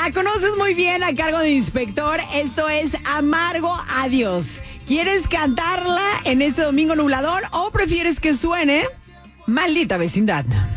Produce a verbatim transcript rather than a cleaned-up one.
La conoces muy bien a cargo de Inspector. Esto es Amargo Adiós. ¿Quieres cantarla en este domingo nublador o prefieres que suene Maldita Vecindad?